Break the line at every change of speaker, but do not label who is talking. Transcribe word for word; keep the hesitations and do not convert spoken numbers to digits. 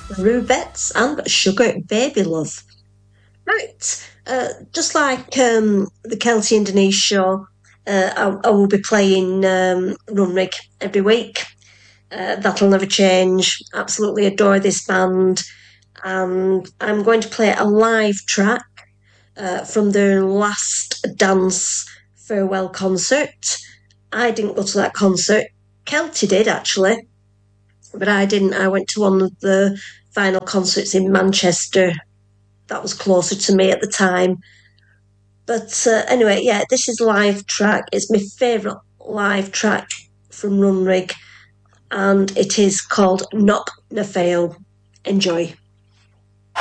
Rubettes and Sugar Baby Love. Right, uh, just like um, the Kelty and Denise show, uh, I, I will be playing um, Runrig every week. Uh, that'll never change. Absolutely adore this band. And I'm going to play a live track uh, from their last dance farewell concert. I didn't go to that concert. Kelty did, actually, but I didn't. I went to one of the final concerts in Manchester. That was closer to me at the time. But uh, anyway, yeah, this is live track. It's my favourite live track from Runrig, and it is called Not Na Fail. Enjoy.